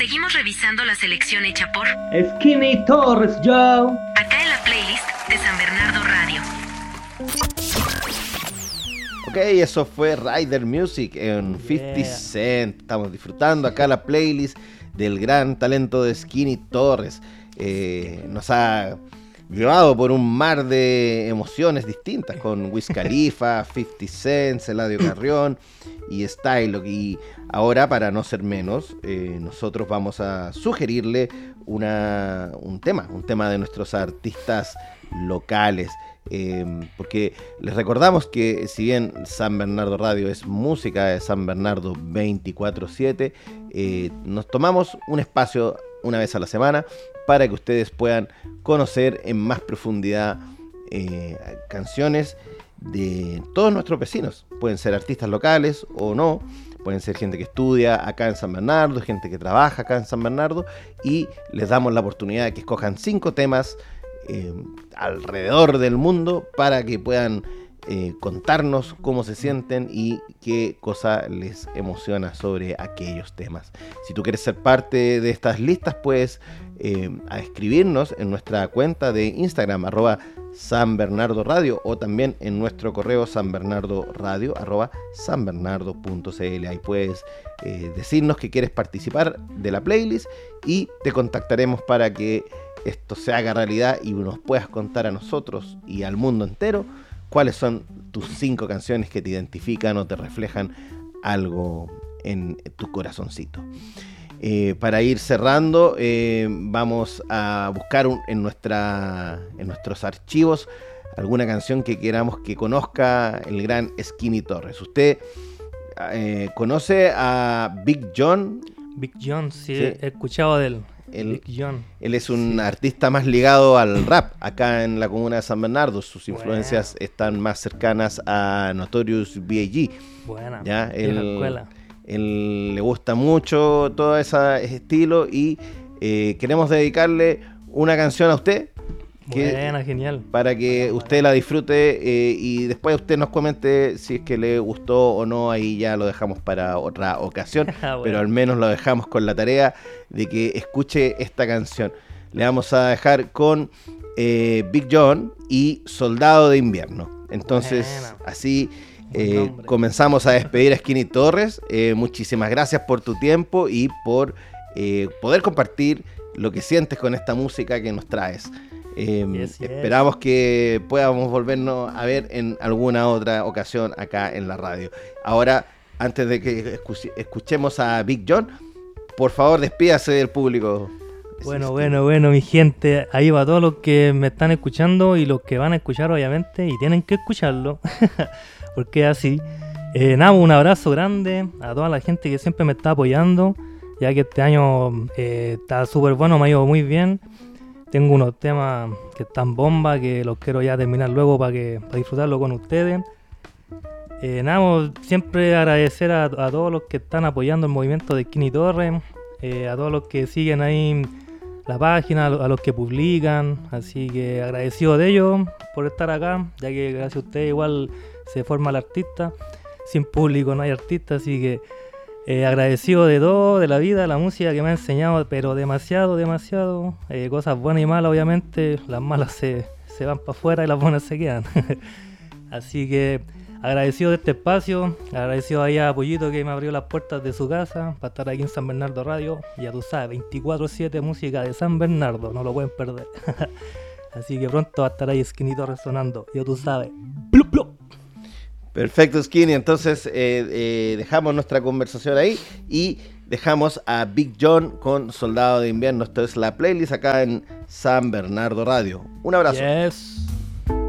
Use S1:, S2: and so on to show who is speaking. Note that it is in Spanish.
S1: Seguimos revisando la selección hecha por
S2: Skinny Torres, Joe.
S1: acá en la playlist de San Bernardo Radio.
S3: Ok, eso fue Rider Music en 50 Cent. Estamos disfrutando acá la playlist del gran talento de Skinny Torres. Nos ha llevado por un mar de emociones distintas con Wiz Khalifa, 50 Cent, Eladio Carrión y Stylo. Y ahora, para no ser menos, nosotros vamos a sugerirle un tema de nuestros artistas locales. Porque les recordamos que si bien San Bernardo Radio es música de San Bernardo 24/7, nos tomamos un espacio una vez a la semana para que ustedes puedan conocer en más profundidad canciones de todos nuestros vecinos. Pueden ser artistas locales o no, pueden ser gente que estudia acá en San Bernardo, gente que trabaja acá en San Bernardo, y les damos la oportunidad de que escojan 5 temas alrededor del mundo para que puedan contarnos cómo se sienten y qué cosa les emociona sobre aquellos temas. Si tú quieres ser parte de estas listas, puedes escribirnos en nuestra cuenta de Instagram @San Bernardo Radio, o también en nuestro correo sanbernardoradio@sanbernardo.cl. Ahí puedes decirnos que quieres participar de la playlist y te contactaremos para que esto se haga realidad y nos puedas contar a nosotros y al mundo entero cuáles son tus 5 canciones que te identifican o te reflejan algo en tu corazoncito. Para ir cerrando, vamos a buscar en nuestros archivos alguna canción que queramos que conozca el gran Skinny Torres. ¿Usted conoce a Big John?
S4: Big John, sí, he escuchado de él.
S3: Big
S4: John.
S3: Él es un artista más ligado al rap acá en la comuna de San Bernardo. Sus influencias están más cercanas a Notorious B.I.G.
S4: Buena,
S3: ¿ya?
S4: Escuela.
S3: Él le gusta mucho todo ese estilo y queremos dedicarle una canción a usted.
S4: Buena, genial.
S3: Para que usted la disfrute y después usted nos comente si es que le gustó o no. Ahí ya lo dejamos para otra ocasión. Bueno. Pero al menos lo dejamos con la tarea de que escuche esta canción. Le vamos a dejar con Big John y Soldado de Invierno. Entonces, así comenzamos a despedir a Skinny Torres. Muchísimas gracias por tu tiempo y por poder compartir lo que sientes con esta música que nos traes. Esperamos que podamos volvernos a ver en alguna otra ocasión acá en la radio. Ahora, antes de que escuchemos a Big John, por favor despídase del público.
S4: Bueno, mi gente, ahí va todos los que me están escuchando y los que van a escuchar, obviamente, y tienen que escucharlo, porque es así. Un abrazo grande a toda la gente que siempre me está apoyando, ya que este año está súper bueno, me ha ido muy bien. Tengo unos temas que están bomba, que los quiero ya terminar luego para disfrutarlo con ustedes. Siempre agradecer a todos los que están apoyando el movimiento de Skinny Torres, a todos los que siguen ahí la página, a los que publican. Así que agradecido de ellos por estar acá, ya que gracias a ustedes igual se forma el artista. Sin público no hay artista, así que agradecido de todo, de la vida, de la música que me ha enseñado, pero demasiado, cosas buenas y malas, obviamente. Las malas se van para afuera y las buenas se quedan. Así que agradecido de este espacio, agradecido ahí a Pollito que me abrió las puertas de su casa para estar aquí en San Bernardo Radio. Ya tú sabes, 24/7 música de San Bernardo, no lo pueden perder. Así que pronto va a estar ahí Skinny Torres sonando, ya tú sabes. ¡Plup, plup!
S3: Perfecto, Skinny. Entonces dejamos nuestra conversación ahí y dejamos a Big John con Soldado de Invierno. Esto es la playlist acá en San Bernardo Radio. Un abrazo.
S4: Yes.